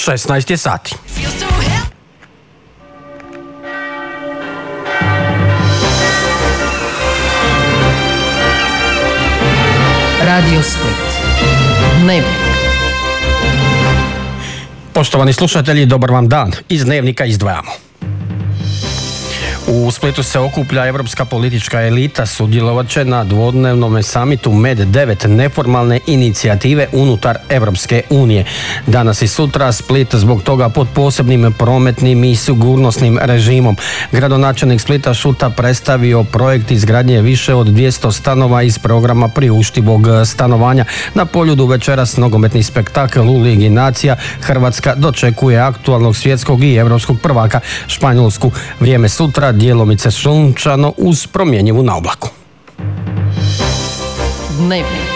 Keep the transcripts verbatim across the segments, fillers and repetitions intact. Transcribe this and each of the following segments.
šesnaest je sati. Radio Split. Dnevnik. Poštovani slušatelji, dobar vam dan. Iz Dnevnika izdvajamo. U Splitu se okuplja evropska politička elita, sudjelovat će na dvodnevnom samitu Med devet, neformalne inicijative unutar Evropske unije. Danas i sutra Split zbog toga pod posebnim prometnim i sigurnosnim režimom. Gradonačelnik Splita Šuta predstavio projekt izgradnje više od dvjesto stanova iz programa priuštivog stanovanja. Na Poljudu večeras nogometni spektakl u Ligi nacija. Hrvatska dočekuje aktualnog svjetskog i evropskog prvaka Španjolsku. Vrijeme sutra djelomice sunčano uz promjenjivu na oblaku. Dnevnik.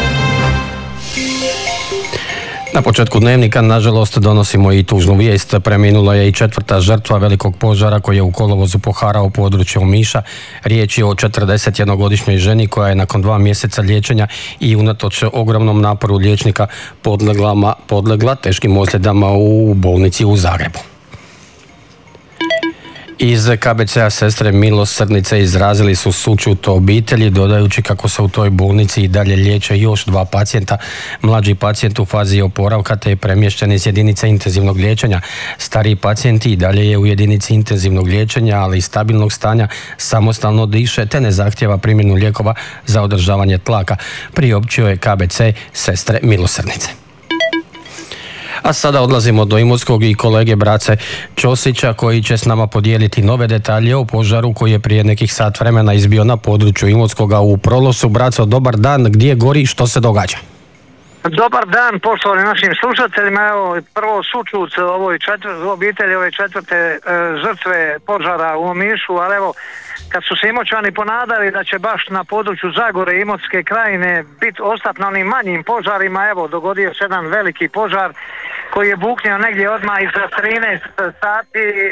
Na početku Dnevnika, nažalost, donosimo i tužnu vijest. Preminula je i četvrta žrtva velikog požara koji je u kolovozu poharao područje Omiša. Riječ je o četrdesetjednogodišnjoj ženi koja je nakon dva mjeseca liječenja i unatoč ogromnom naporu liječnika podlegla, podlegla teškim ozljedama u bolnici u Zagrebu. Iz K B C-a Sestre milosrdnice izrazili su sućut obitelji, dodajući kako se u toj bolnici i dalje liječe još dva pacijenta. Mlađi pacijent u fazi oporavka te je premješten iz jedinice intenzivnog liječenja. Stariji pacijent i dalje je u jedinici intenzivnog liječenja, ali stabilnog stanja, samostalno diše te ne zahtjeva primjenu lijekova za održavanje tlaka, priopćio je K B C Sestre milosrdnice. A sada odlazimo do Imotskog i kolege Brace Ćosića koji će s nama podijeliti nove detalje o požaru koji je prije nekih sat vremena izbio na području Imotskoga u Prolosu. Braco, dobar dan, gdje gori i što se događa? Dobar dan, poštovani našim slušateljima. Evo, prvo sućut ovoj četvrte obitelji, ove četvrte e, žrtve požara u Omišu, ali evo, kad su se Imoćani ponadali da će baš na području Zagore i Imotske krajine biti ostati na onim manjim požarima, evo, dogodio se jedan veliki požar koji je buknio negdje odmah iza trinaest sati. E,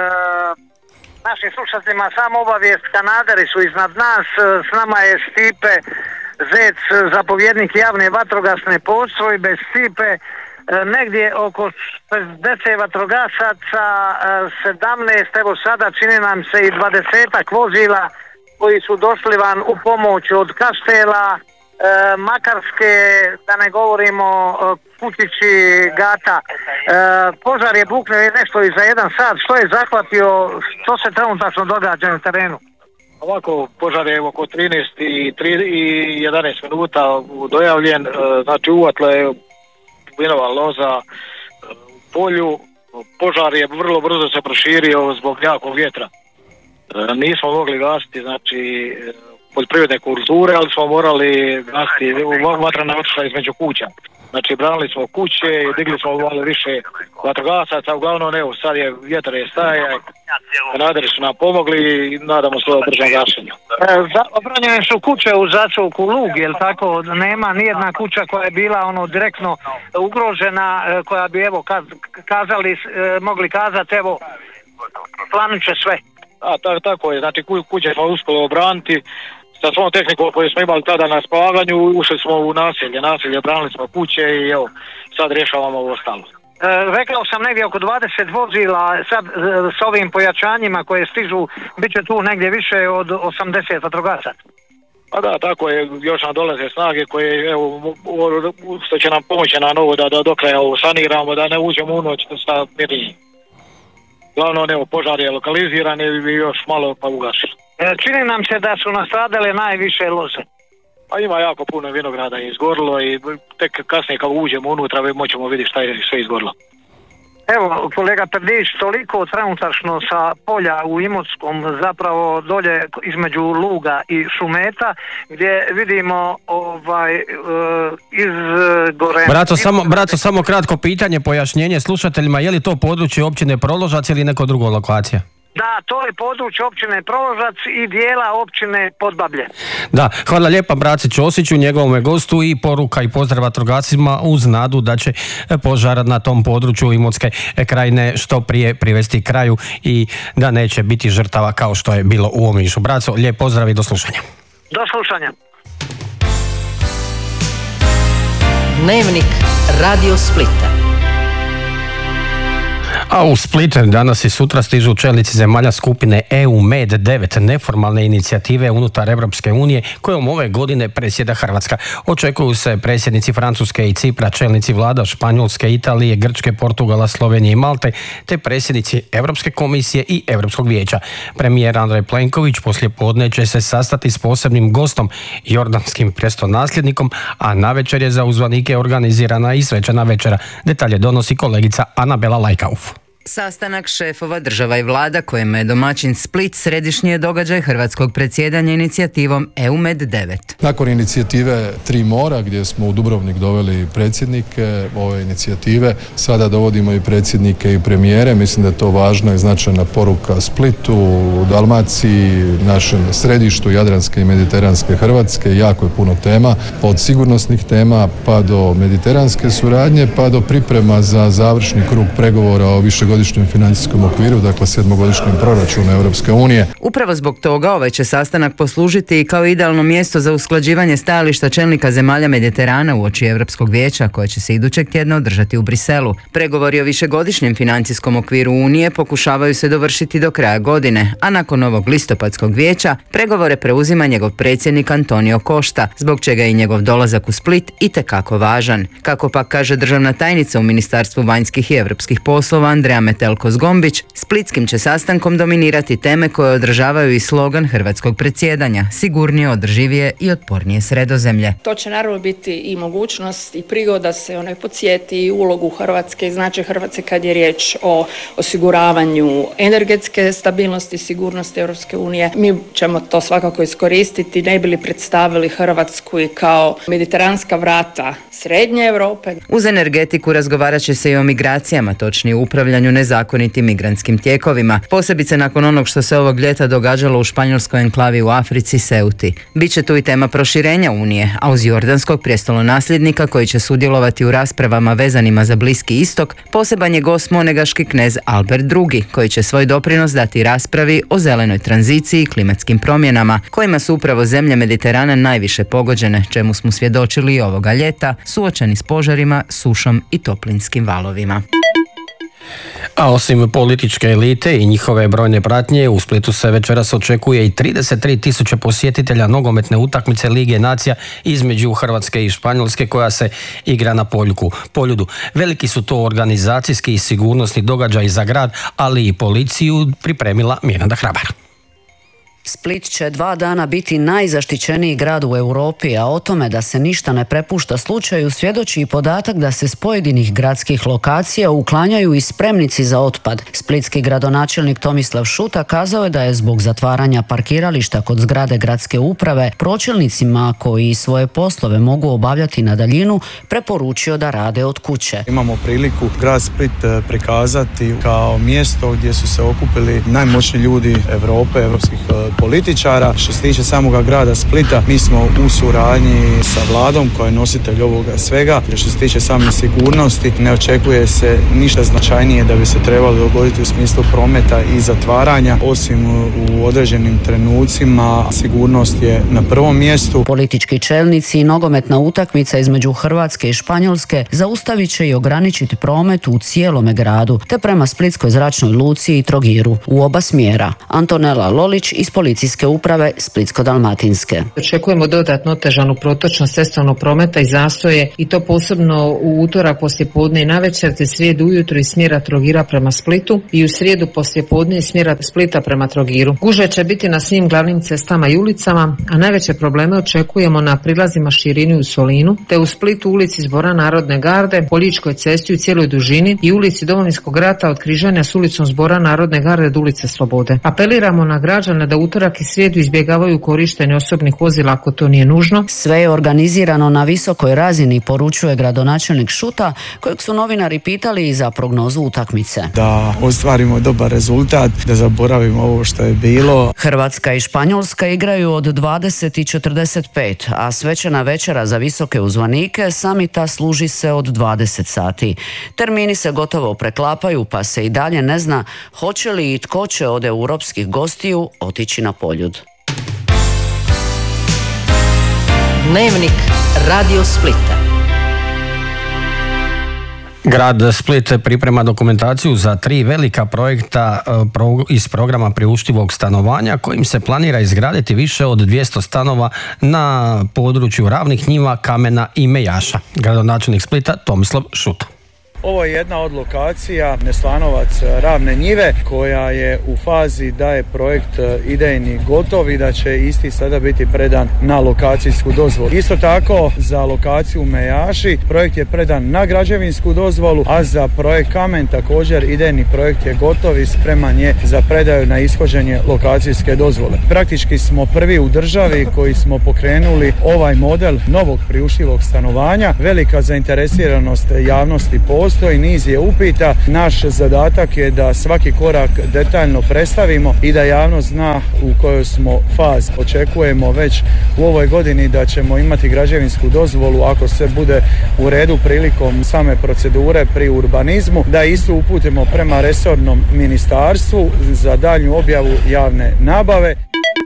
našim slušateljima samo obavijest, kanaderi su iznad nas, s nama je Stipe Zec, zapovjednik javne vatrogasne postrojbe. Stipe, negdje oko šezdeset vatrogasaca, sedamnaest, evo sada čini nam se i dvadesetak vozila koji su došli van u pomoć od Kaštela, Makarske, da ne govorimo Kučići, Gata. Požar je buknuo nešto i za jedan sat. Što je zahvatio, što se trenutačno događa na terenu? Ovako, požar je oko trinaest i jedanaest minuta dojavljen, znači uvatla je vinova loza u polju. Požar je vrlo brzo se proširio zbog jakog vjetra. Nismo mogli gasiti, znači, poljoprivredne kulture, ali smo morali gasiti, vatrana otišla između kuća. Znači, branili smo kuće i digli smo malo više vatrogasaca, uglavnom, evo, sad je vjetar je staje, kanaderi su nam pomogli i nadamo se bržem gašenju. Obranjene su kuće u začovku Lug, jel tako? Nema nijedna kuća koja je bila ono direktno ugrožena, koja bi, evo, kazali, mogli kazati, evo, planit će sve. A, tako, tako je, znači kuće smo uspjeli obraniti, sa svom tehnikom koju smo imali tada na spavaganju, ušli smo u naselje, naselje, branili smo kuće i evo, sad rješavamo ovo ostalo. E, rekao sam negdje oko dvadeset vozila, sad e, s ovim pojačanjima koje stižu, bit će tu negdje više od osamdeset vatrogasaca. Pa da, tako je, još nam dolaze snage koje, evo, što će nam pomoći na novo da, da do kraja ovo saniramo, da ne uđemo u noć sa mirinjem. Glavno, evo, požar je lokaliziran i još malo pa ugašen. Čini nam se da su nastradale najviše loze. Pa ima jako puno vinograda izgorilo i tek kasnije kad uđemo unutra moćemo vidjeti šta je sve izgorilo. Evo, kolega Perdić, toliko trenutačno sa polja u Imotskom, zapravo dolje između Luga i Šumeta, gdje vidimo ovaj uh, iz gore... Braco, samo, braco, samo kratko pitanje, pojašnjenje slušateljima, je li to područje općine Proložac ili neko drugo lokacija? Da, to je područje općine Proložac i dijela općine Podbablje. Da, hvala lijepa braci Ćosiću, njegovome gostu i poruka i pozdrav vatrogascima uz nadu da će požar na tom području Imotske krajine što prije privesti kraju i da neće biti žrtava kao što je bilo u Omišu. Braco, lijep pozdrav i do slušanja. Do slušanja. Dnevnik Radio Splita. A u Split danas i sutra stižu čelnici zemalja skupine E U Med devet, neformalne inicijative unutar Europske unije kojom ove godine predsjeda Hrvatska. Očekuju se predsjednici Francuske i Cipra, čelnici vlada Španjolske, Italije, Grčke, Portugala, Slovenije i Malte, te predsjednici Europske komisije i Europskog vijeća. Premijer Andrej Plenković poslije podne će se sastati s posebnim gostom, jordanskim prestonasljednikom, a navečer je za uzvanike organizirana i svečana večera. Detalje donosi kolegica Anabela Lajkauf. Sastanak šefova država i vlada kojima je domaćin Split središnji je događaj hrvatskog predsjedanja inicijativom E U Med devet. Nakon inicijative Tri mora gdje smo u Dubrovnik doveli predsjednike ove inicijative, sada dovodimo i predsjednike i premijere. Mislim da je to važna i značajna poruka Splitu, Dalmaciji, našem središtu Jadranske i Mediteranske Hrvatske. Jako je puno tema, od sigurnosnih tema pa do mediteranske suradnje, pa do priprema za završni krug pregovora o višegodišnjem godišnjem financijskom okviru, dakle sedmogodišnjem proračunu Europske unije. Upravo zbog toga ovaj će sastanak poslužiti i kao idealno mjesto za usklađivanje stajališta čelnika zemalja Mediterana uoči Europskog vijeća koje će se idućeg tjedna održati u Briselu. Pregovori o višegodišnjem financijskom okviru Unije pokušavaju se dovršiti do kraja godine, a nakon ovog listopadskog vijeća pregovore preuzima njegov predsjednik Antonio Costa, zbog čega je i njegov dolazak u Split itekako važan. Kako pak kaže državna tajnica u Ministarstvu vanjskih i europskih poslova Andreja Metelko-Zgombić, splitskim će sastankom dominirati teme koje održavaju i slogan hrvatskog predsjedanja: sigurnije, održivije i otpornije Sredozemlje. To će naravno biti i mogućnost i prigoda se onaj podsjeti ulogu Hrvatske i značaj Hrvatske kad je riječ o osiguravanju energetske stabilnosti i sigurnosti Europske unije. Mi ćemo to svakako iskoristiti, ne bi li predstavili Hrvatsku i kao mediteranska vrata Srednje Europe. Uz energetiku razgovarat će se i o migracijama, točnije upravljanju nezakonitim migrantskim tijekovima, posebice nakon onog što se ovog ljeta događalo u španjolskoj enklavi u Africi, Ceuti. Biće tu i tema proširenja Unije, a uz jordanskog prijestolonasljednika koji će sudjelovati u raspravama vezanima za Bliski istok, poseban je gost monegaški knez Albert drugi, koji će svoj doprinos dati raspravi o zelenoj tranziciji i klimatskim promjenama, kojima su upravo zemlje Mediterana najviše pogođene, čemu smo svjedočili i ovoga ljeta, suočeni s požarima, sušom i toplinskim valovima. A osim političke elite i njihove brojne pratnje, u Splitu se večeras očekuje i trideset tri tisuće posjetitelja nogometne utakmice Lige nacija između Hrvatske i Španjolske koja se igra na Poljku, Poljudu. Veliki su to organizacijski i sigurnosni događaj za grad, ali i policiju pripremila Miranda Hrabar. Split će dva dana biti najzaštićeniji grad u Europi, a o tome da se ništa ne prepušta slučaju svjedoči i podatak da se s pojedinih gradskih lokacija uklanjaju i spremnici za otpad. Splitski gradonačelnik Tomislav Šuta kazao je da je zbog zatvaranja parkirališta kod zgrade gradske uprave pročelnicima koji svoje poslove mogu obavljati na daljinu preporučio da rade od kuće. Imamo priliku grad Split prikazati kao mjesto gdje su se okupili najmoćniji ljudi Europe, europskih političara. Što se tiče samoga grada Splita, mi smo u suradnji sa vladom koja je nositelj ovoga svega. Što se tiče same sigurnosti, ne očekuje se ništa značajnije da bi se trebalo dogoditi u smislu prometa i zatvaranja, osim u određenim trenucima sigurnost je na prvom mjestu. Politički čelnici i nogometna utakmica između Hrvatske i Španjolske zaustavit će i ograničiti promet u cijelome gradu, te prema Splitskoj zračnoj luci i Trogiru u oba smjera. Antonela Lolić iz Policijske uprave Splitsko-dalmatinske. Očekujemo dodatno otežanu protočnost cestovnog prometa i zastoje, i to posebno u utorak poslijepodne i navečer, te srijedu ujutro iz smjera Trogira prema Splitu i u srijedu poslijepodne iz smjera Splita prema Trogiru. Gužve će biti na svim glavnim cestama i ulicama, a najveće probleme očekujemo na prilazima Širini u Solinu, te u Splitu ulici Zbora Narodne garde, Poljičkoj cesti u cijeloj dužini i ulici Domovinskog rata od križanja s ulicom Zbora Narodne garde do ulice Slobode. Apeliramo na građane da utorak i srijedu izbjegavaju korištenje osobnih vozila ako to nije nužno. Sve je organizirano na visokoj razini, poručuje gradonačelnik Šuta, kojeg su novinari pitali i za prognozu utakmice. Da ostvarimo dobar rezultat, da zaboravimo ovo što je bilo. Hrvatska i Španjolska igraju od dvadeset i četrdeset pet, a svečana večera za visoke uzvanike samita služi se od dvadeset sati. Termini se gotovo preklapaju, pa se i dalje ne zna hoće li i tko će od europskih gostiju otići na Poljud. Dnevnik Radio Splita. Grad Split priprema dokumentaciju za tri velika projekta iz programa priuštivog stanovanja kojim se planira izgraditi više od dvjesto stanova na području Ravnih njiva, Kamena i Mejaša. Gradonačelnik Splita Tomislav Šuta. Ovo je jedna od lokacija Neslanovac Ravne njive koja je u fazi da je projekt idejni gotov i da će isti sada biti predan na lokacijsku dozvolu. Isto tako za lokaciju Mejaši projekt je predan na građevinsku dozvolu, a za projekt Kamen također idejni projekt je gotov i spreman je za predaju na ishođenje lokacijske dozvole. Praktički smo prvi u državi koji smo pokrenuli ovaj model novog priuštivog stanovanja. Velika zainteresiranost javnosti postoji. Postoji niz je upita. Naš zadatak je da svaki korak detaljno predstavimo i da javnost zna u kojoj smo fazi. Očekujemo već u ovoj godini da ćemo imati građevinsku dozvolu ako sve bude u redu prilikom same procedure pri urbanizmu, da istu uputimo prema resornom ministarstvu za daljnju objavu javne nabave.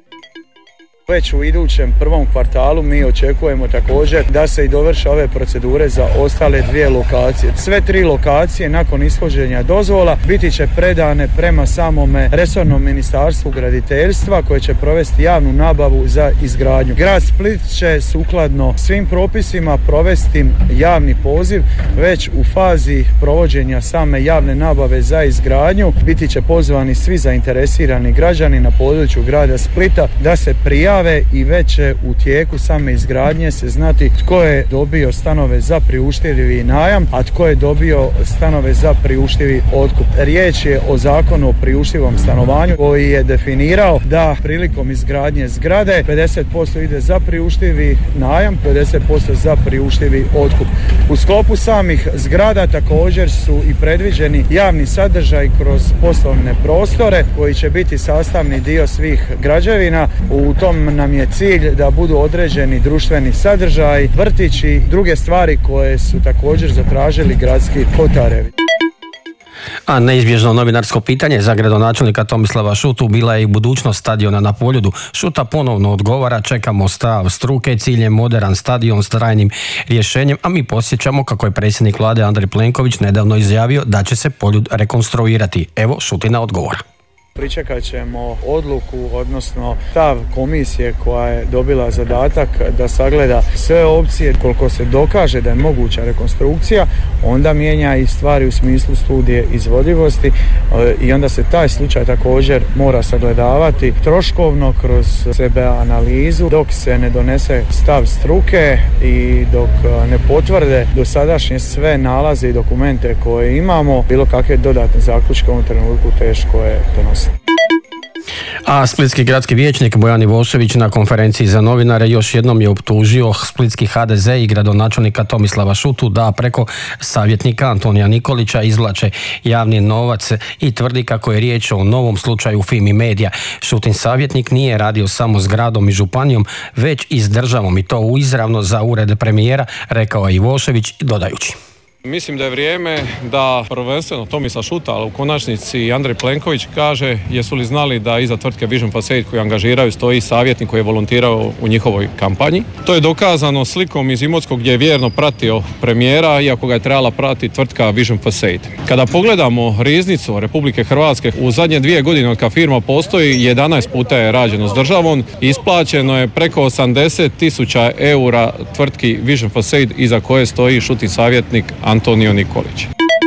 Već u idućem prvom kvartalu mi očekujemo također da se i dovrše ove procedure za ostale dvije lokacije. Sve tri lokacije nakon ishođenja dozvola biti će predane prema samome resornom ministarstvu graditeljstva koje će provesti javnu nabavu za izgradnju. Grad Split će sukladno svim propisima provesti javni poziv već u fazi provođenja same javne nabave za izgradnju. Biti će pozvani svi zainteresirani građani na području grada Splita da se prijave i već će u tijeku same izgradnje se znati tko je dobio stanove za priuštivi najam, a tko je dobio stanove za priuštivi otkup. Riječ je o zakonu o priuštivom stanovanju koji je definirao da prilikom izgradnje zgrade pedeset posto ide za priuštivi najam, pedeset posto za priuštivi otkup. U sklopu samih zgrada također su i predviđeni javni sadržaj kroz poslovne prostore koji će biti sastavni dio svih građevina. U tom nam je cilj da budu određeni društveni sadržaji, vrtići i druge stvari koje su također zatražili gradski kotarevi. A neizbježno novinarsko pitanje za gradonačelnika Tomislava Šutu bila je i budućnost stadiona na Poljudu. Šuta ponovno odgovara, čekamo stav struke, cilj je moderan stadion s trajnim rješenjem, a mi podsjećamo kako je predsjednik vlade Andrej Plenković nedavno izjavio da će se Poljud rekonstruirati. Evo Šutina odgovora. Pričekat ćemo odluku, odnosno stav komisije koja je dobila zadatak da sagleda sve opcije. Koliko se dokaže da je moguća rekonstrukcija, onda mijenja i stvari u smislu studije izvodivosti i onda se taj slučaj također mora sagledavati troškovno kroz sebe analizu dok se ne donese stav struke i dok ne potvrde dosadašnje sve nalaze i dokumente koje imamo, bilo kakve dodatne zaključke u ovom trenutku teško je donositi. A splitski gradski vijećnik Bojan Ivošević na konferenciji za novinare još jednom je optužio splitski ha de ze i gradonačelnika Tomislava Šutu da preko savjetnika Antonija Nikolića izvlače javni novac i tvrdi kako je riječ o novom slučaju Fimi Media. Šutin savjetnik nije radio samo s gradom i županijom, već i s državom i to izravno za ured premijera, rekao je Ivošević dodajući. Mislim da je vrijeme da prvenstveno Tomislav Šuta, ali u konačnici i Andrej Plenković kaže jesu li znali da iza tvrtke Vision Facade koju angažiraju stoji savjetnik koji je volontirao u njihovoj kampanji. To je dokazano slikom iz Imotskog gdje je vjerno pratio premijera, iako ga je trebala pratiti tvrtka Vision Facade. Kada pogledamo riznicu Republike Hrvatske, u zadnje dvije godine od kad firma postoji, jedanaest puta je rađeno s državom i isplaćeno je preko osamdeset tisuća eura tvrtki Vision Facade iza koje stoji Šutin savjetnik Antonio Nikolić.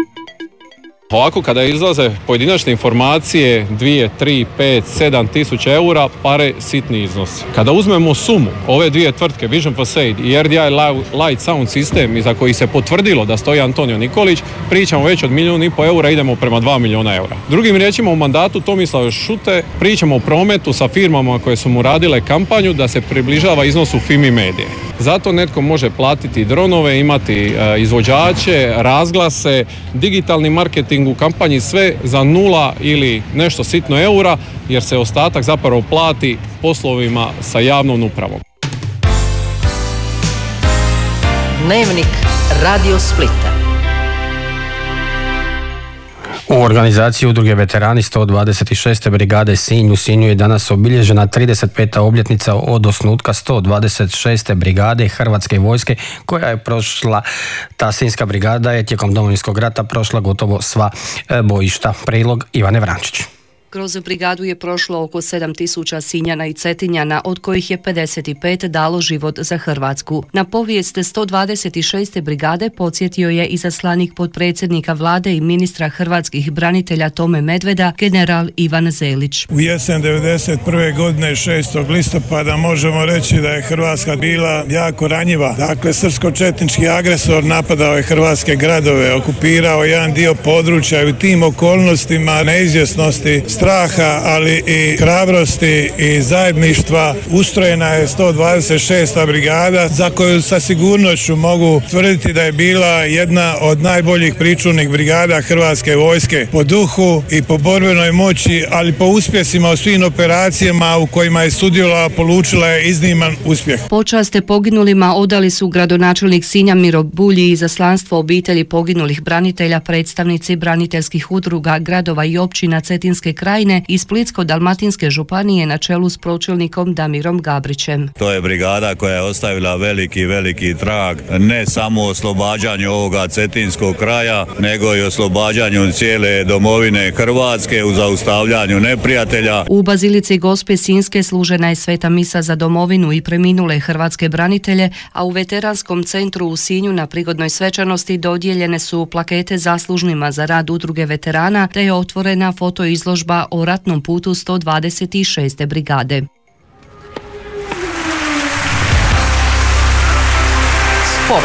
Ovako kada izlaze pojedinačne informacije dvije, tri, pet, sedam tisuća eura, pare sitni iznos. Kada uzmemo sumu ove dvije tvrtke Vision Facade i er de i Light Sound System iza kojih se potvrdilo da stoji Antonio Nikolić, pričamo već od milijun i pol eura, idemo prema dva milijuna eura. Drugim riječima, u mandatu Tomislava Šute pričamo o prometu sa firmama koje su mu radile kampanju da se približava iznosu Fimi Medije. Zato netko može platiti dronove, imati izvođače, razglase, digitalni marketing u kampanji, sve za nula ili nešto sitno eura, jer se ostatak zapravo plati poslovima sa javnom upravom. Dnevnik Radio Splita. U U organizaciji udruge veterani sto dvadeset šeste brigade Sinj u Sinju je danas obilježena trideset peta obljetnica od osnutka sto dvadeset šeste brigade Hrvatske vojske koja je prošla, ta sinjska brigada je tijekom Domovinskog rata prošla gotovo sva bojišta. Prilog Ivane Vrančić. Kroz brigadu je prošlo oko sedam tisuća Sinjana i Cetinjana, od kojih je pedeset pet dalo život za Hrvatsku. Na povijest sto dvadeset šeste brigade podsjetio je izaslanik potpredsjednika vlade i ministra hrvatskih branitelja Tome Medveda, general Ivan Zelić. U jesen devedeset prve godine šestog listopada možemo reći da je Hrvatska bila jako ranjiva. Dakle, srpsko-četnički agresor napadao je hrvatske gradove, okupirao jedan dio područja i u tim okolnostima neizvjesnosti, straha, ali i hrabrosti i zajedništva ustrojena je sto dvadeset šesta brigada za koju sa sigurnošću mogu tvrditi da je bila jedna od najboljih pričuvnih brigada Hrvatske vojske po duhu i po borbenoj moći, ali po uspjesima u svim operacijama u kojima je sudjelovala polučila je izniman uspjeh. Počaste poginulima odali su gradonačelnik Sinja Miro Bulj i izaslanstvo obitelji poginulih branitelja, predstavnici braniteljskih udruga, gradova i općina Cetinske krajine i Splitsko-dalmatinske županije na čelu s pročelnikom Damirom Gabrićem. To je brigada koja je ostavila veliki, veliki trag, ne samo oslobađanju ovoga cetinskog kraja, nego i oslobađanju cijele domovine Hrvatske u zaustavljanju neprijatelja. U Bazilici Gospe Sinjske služena je sveta misa za domovinu i preminule hrvatske branitelje, a u veteranskom centru u Sinju na prigodnoj svečanosti dodijeljene su plakete zaslužnima za rad udruge veterana, te je otvorena fotoizložba o ratnom putu sto dvadeset šeste brigade. Sport.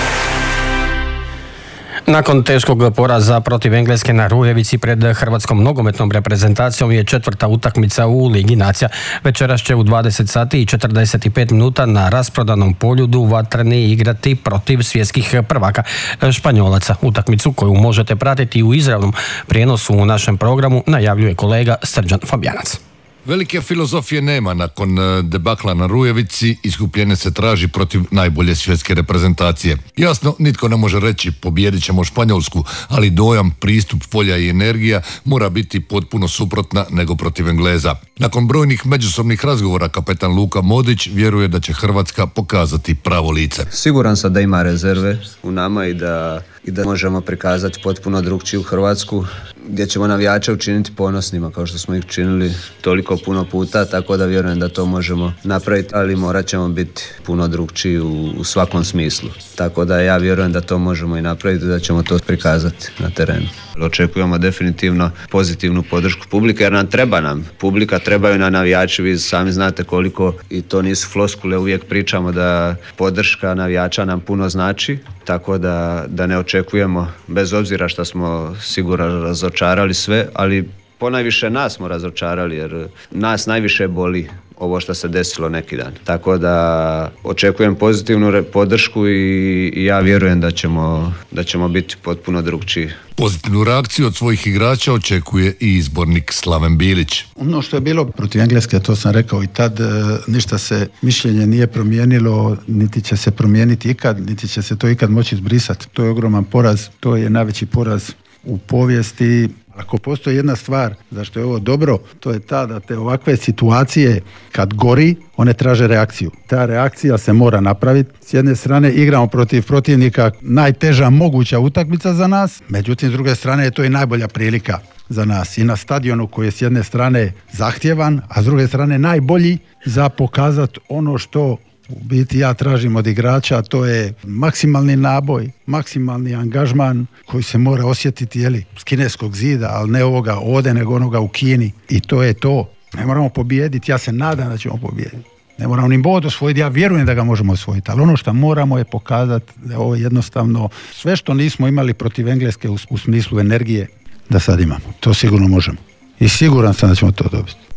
Nakon teškog poraza protiv Engleske na Rujevici pred hrvatskom nogometnom reprezentacijom je četvrta utakmica u Ligi nacija. Večeras će u dvadeset sati i četrdeset pet minuta na rasprodanom Poljudu Vatreni igrati protiv svjetskih prvaka Španjolaca. Utakmicu koju možete pratiti u izravnom prijenosu u našem programu najavljuje kolega Srđan Fabijanac. Velike filozofije nema nakon debakla na Rujevici, iskupljenje se traži protiv najbolje svjetske reprezentacije. Jasno, nitko ne može reći pobijedit ćemo Španjolsku, ali dojam, pristup, polja i energija mora biti potpuno suprotna nego protiv Engleza. Nakon brojnih međusobnih razgovora kapetan Luka Modrić vjeruje da će Hrvatska pokazati pravo lice. Siguran sam da ima rezerve u nama i da, i da možemo prikazati potpuno drugčiju Hrvatsku, gdje ćemo navijače učiniti ponosnima kao što smo ih činili toliko puno puta, tako da vjerujem da to možemo napraviti, ali morat ćemo biti puno drugčiji u, u svakom smislu. Tako da ja vjerujem da to možemo i napraviti, da ćemo to prikazati na terenu. Očekujemo definitivno pozitivnu podršku publike, jer nam treba nam. Publika trebaju na navijači, vi sami znate koliko, i to nisu floskule, uvijek pričamo da podrška navijača nam puno znači, tako da, da ne očekujemo, bez obzira što smo sigurno razočarali sve, ali ponajviše nas smo razočarali, jer nas najviše boli ovo što se desilo neki dan. Tako da očekujem pozitivnu podršku i, i ja vjerujem da ćemo, da ćemo biti potpuno drugčiji. Pozitivnu reakciju od svojih igrača očekuje i izbornik Slaven Bilić. Ono što je bilo protiv Engleske, to sam rekao i tad, ništa se mišljenje nije promijenilo, niti će se promijeniti ikad, niti će se to ikad moći izbrisati. To je ogroman poraz, to je najveći poraz u povijesti. Ako postoji jedna stvar zašto je ovo dobro, to je ta da te ovakve situacije kad gori, one traže reakciju. Ta reakcija se mora napraviti. S jedne strane igramo protiv protivnika, najteža moguća utakmica za nas, međutim s druge strane je to i najbolja prilika za nas. I na stadionu koji je s jedne strane zahtjevan, a s druge strane najbolji za pokazati ono što u biti ja tražim od igrača, to je maksimalni naboj, maksimalni angažman koji se mora osjetiti, jeli, s kineskog zida, ali ne ovoga ovdje, nego onoga u Kini. I to je to. Ne moramo pobijediti, ja se nadam da ćemo pobijediti. Ne moramo ni bod osvojiti, ja vjerujem da ga možemo osvojiti, ali ono što moramo je pokazati da je ovo jednostavno sve što nismo imali protiv Engleske u, u smislu energije, da sad imamo. To sigurno možemo. I siguran sam da ćemo to dobiti.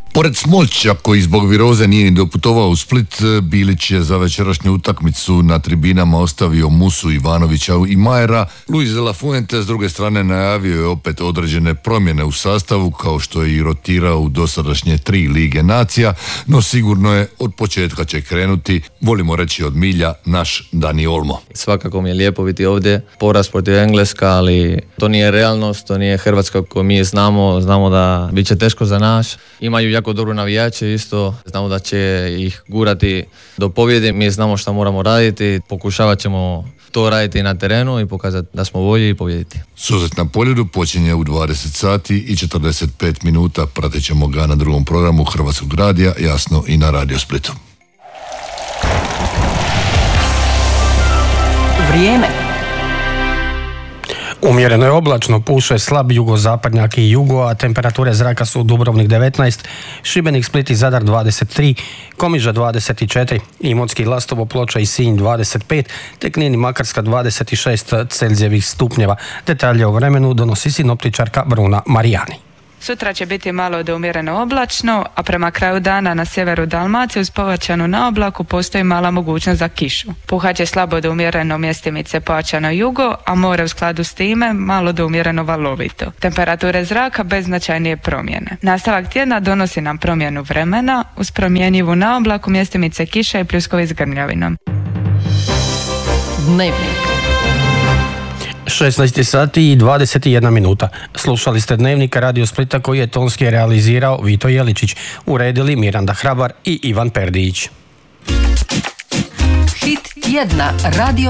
Pored Smolčića, koji zbog viroze nije ni doputovao u Split, Bilić je za večerašnju utakmicu na tribinama ostavio Musu, Ivanovića i Majera. Luis de la Fuente s druge strane najavio je opet određene promjene u sastavu, kao što je i rotirao u dosadašnje tri Lige nacija, no sigurno je od početka će krenuti, volimo reći od milja, naš Dani Olmo. Svakako mi je lijepo biti ovdje, poraz protiv Engleska, ali to nije realnost, to nije Hrvatska koju mi znamo, znamo da bit će teško za nas. Imaju jako dobro navijače isto, znamo da će ih gurati do pobjede, mi znamo što moramo raditi, pokušavat ćemo to raditi na terenu i pokazati da smo volji i pobjediti. Susret na Poljudu počinje u dvadeset sati i četrdeset pet minuta, pratit ćemo ga na drugom programu Hrvatskog radija, jasno i na Radio Splitu. Vrijeme. Umjereno je oblačno, puše slab jugozapadnjak i jugo, a temperature zraka su Dubrovnik devetnaest, Šibenik, Split i Zadar dvadeset tri, Komiža dvadeset četiri, Imotski, Lastovo, Ploča i Sinj dvadeset pet, te Knin i Makarska dvadeset šest Celzijevih stupnjeva. Detalje o vremenu donosi sinoptičarka Bruna Marijani. Sutra će biti malo do umjereno oblačno, a prema kraju dana na sjeveru Dalmacije uz pojačanu na oblaku postoji mala mogućnost za kišu. Puhat će slabo do umjereno mjestimice pojačano jugo, a more u skladu s time malo do umjereno valovito. Temperature zraka bez značajnije promjene. Nastavak tjedna donosi nam promjenu vremena uz promjenjivu na oblaku mjestimice kiša i pljuskovi s grmljavinom. Dnevnik. šesnaest sati i dvadeset jedna minuta. Slušali ste Dnevnik Radio Splita koji je tonski realizirao Vito Jeličić, uredili Miranda Hrabar i Ivan Perdić. Hit tjedna Radio